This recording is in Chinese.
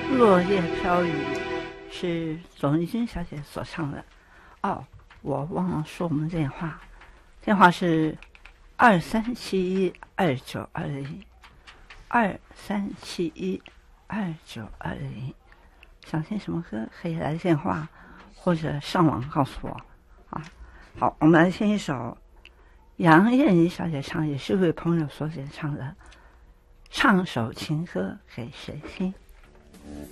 落叶飘雨是董丽君小姐所唱的。哦，我忘了说我们的电话，电话是23712920，23712920。想听什么歌可以来电话或者上网告诉我啊。好，我们来听一首杨燕妮小姐唱，也是一位朋友所演唱的《唱首情歌给谁听》。